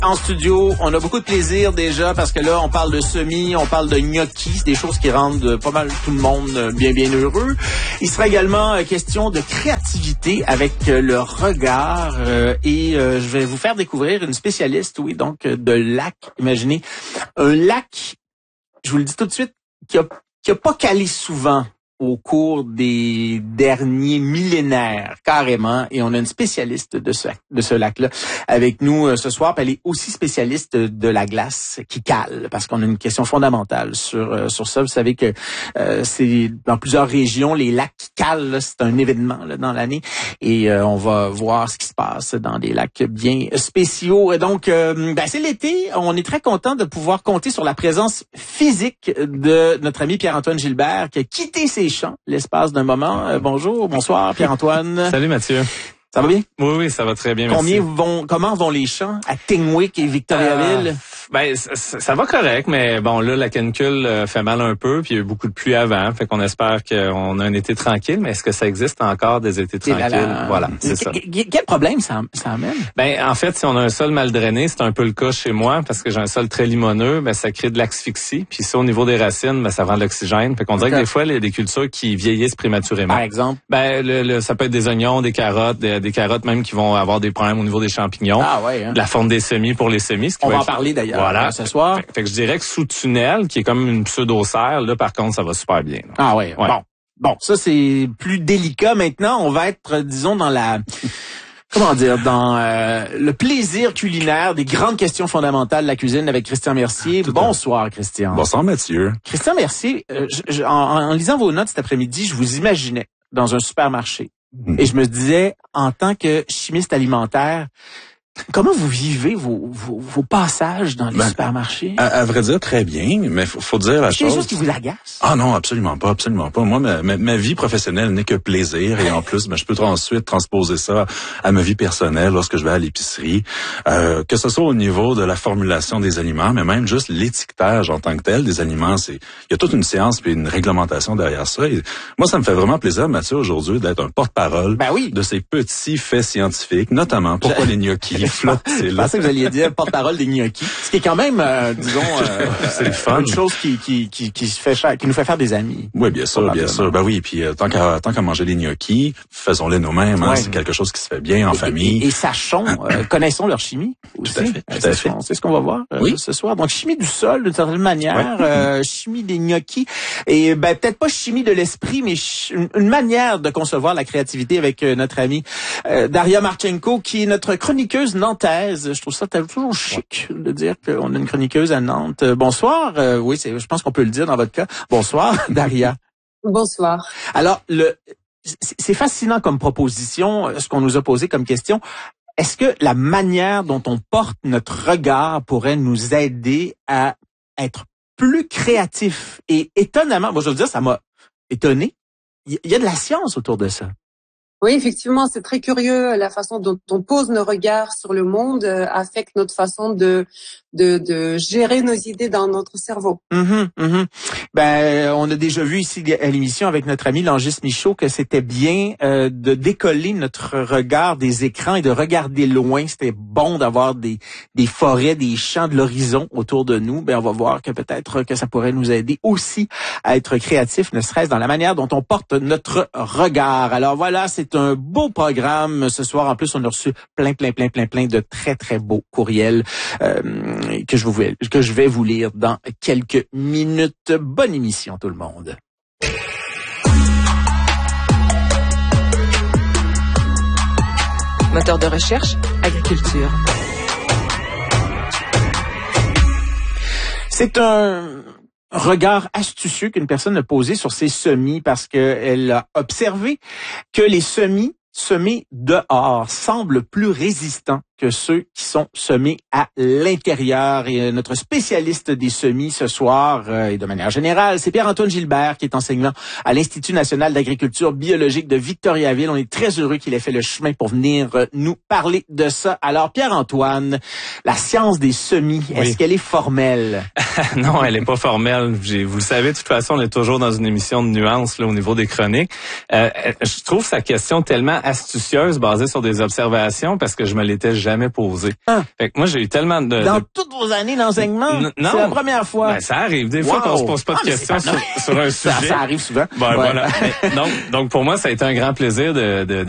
en studio. On a beaucoup de plaisir déjà parce que là, on parle de semis, on parle de gnocchis, c'est des choses qui rendent pas mal tout le monde bien heureux. Il sera également question de créativité avec le regard et je vais vous faire découvrir une spécialiste, oui, donc de lac. Imaginez, un lac, je vous le dis tout de suite, qui a pas calé souvent au cours des derniers millénaires, carrément. Et on a une spécialiste de ce lac-là avec nous ce soir. Elle est aussi spécialiste de la glace qui cale, parce qu'on a une question fondamentale sur ça. Vous savez que c'est dans plusieurs régions, les lacs qui calent, là, c'est un événement là, dans l'année. Et on va voir ce qui se passe dans des lacs bien spéciaux. Donc, c'est l'été. On est très content de pouvoir compter sur la présence physique de notre ami Pierre-Antoine Gilbert, qui a quitté ses champs l'espace d'un moment. Bonjour, bonsoir Pierre-Antoine. Salut Mathieu. Ça va bien? Oui, ça va très bien, merci. Comment vont les champs à Tingwick et Victoriaville? Ça va correct, mais bon, là, la canicule fait mal un peu, puis il y a eu beaucoup de pluie avant, fait qu'on espère qu'on a un été tranquille, mais est-ce que ça existe encore des étés tranquilles? Voilà, c'est ça. Quel problème ça amène? En fait, si on a un sol mal drainé, c'est un peu le cas chez moi, parce que j'ai un sol très limoneux, ça crée de l'asphyxie, puis ça, au niveau des racines, ça rend de l'oxygène, fait qu'on dirait que des fois, il y a des cultures qui vieillissent prématurément. Par exemple? Ça peut être des oignons, des carottes, des carottes même qui vont avoir des problèmes au niveau des champignons. Ah ouais, hein? De la forme des semis pour les semis. On va en parler d'ailleurs ce soir. Fait que je dirais que sous tunnel, qui est comme une pseudo-serre, là, par contre, ça va super bien. Là. Ah ouais. Bon, ça c'est plus délicat. Maintenant, on va être, disons, dans la... Comment dire, dans le plaisir culinaire des grandes questions fondamentales de la cuisine avec Christian Mercier. Bonsoir, Christian. Bonsoir, Mathieu. Christian Mercier, en lisant vos notes cet après-midi, je vous imaginais dans un supermarché. Et je me disais, en tant que chimiste alimentaire, comment vous vivez vos passages dans les supermarchés? À vrai dire, très bien, mais faut dire la chose. C'est des choses qui vous agacent? Ah non, absolument pas. Moi, ma vie professionnelle n'est que plaisir et en plus, je peux ensuite transposer ça à ma vie personnelle lorsque je vais à l'épicerie, que ce soit au niveau de la formulation des aliments, mais même juste l'étiquetage en tant que tel des aliments. Il y a toute une science puis une réglementation derrière ça. Et moi, ça me fait vraiment plaisir, Mathieu, aujourd'hui, d'être un porte-parole de ces petits faits scientifiques, notamment pourquoi les gnocchis. Je pensais que vous alliez dire porte-parole des gnocchis. Ce qui est quand même, c'est le fun. Une chose qui nous fait faire des amis. Oui, bien sûr. Oui, puis tant qu'à manger les gnocchis, faisons-les nous-mêmes. Hein, c'est quelque chose qui se fait bien en famille. Et sachons, connaissons leur chimie aussi. Tout à fait. C'est ce qu'on va voir ce soir. Donc, chimie du sol, d'une certaine manière, chimie des gnocchis. Et peut-être pas chimie de l'esprit, mais une manière de concevoir la créativité avec notre amie Daria Marchenko, qui est notre chroniqueuse nantaise. Je trouve ça toujours chic de dire qu'on a une chroniqueuse à Nantes. Bonsoir. Je pense qu'on peut le dire dans votre cas. Bonsoir, Daria. Bonsoir. Alors, c'est fascinant comme proposition, ce qu'on nous a posé comme question. Est-ce que la manière dont on porte notre regard pourrait nous aider à être plus créatifs? Et étonnamment, moi je veux dire, ça m'a étonné. Il y a de la science autour de ça. Oui, effectivement, c'est très curieux. La façon dont on pose nos regards sur le monde affecte notre façon de gérer nos idées dans notre cerveau. On a déjà vu ici à l'émission avec notre ami Langis Michaud que c'était bien de décoller notre regard des écrans et de regarder loin. C'était bon d'avoir des forêts, des champs de l'horizon autour de nous. On va voir que peut-être que ça pourrait nous aider aussi à être créatifs, ne serait-ce dans la manière dont on porte notre regard. Alors voilà, c'est un beau programme ce soir. En plus, on a reçu plein de très, très beaux courriels que je vais vous lire dans quelques minutes. Bonne émission, tout le monde. Moteur de recherche, agriculture. C'est un regard astucieux qu'une personne a posé sur ses semis parce qu'elle a observé que les semis semés dehors semblent plus résistants que ceux qui sont semés à l'intérieur. Et notre spécialiste des semis ce soir, et de manière générale, c'est Pierre-Antoine Gilbert, qui est enseignant à l'Institut national d'agriculture biologique de Victoriaville. On est très heureux qu'il ait fait le chemin pour venir nous parler de ça. Alors, Pierre-Antoine, la science des semis, est-ce qu'elle est formelle? Non, elle est pas formelle. Vous le savez, de toute façon, on est toujours dans une émission de nuances là, au niveau des chroniques. Je trouve sa question tellement astucieuse, basée sur des observations, parce que je me l'étais jamais jamais posé. Fait que moi, j'ai eu tellement de... Dans toutes vos années d'enseignement, non, c'est la première fois. Ben, ça arrive des fois qu'on se pose pas de questions sur un sujet. Ça arrive souvent. Ben, voilà. Donc pour moi, ça a été un grand plaisir de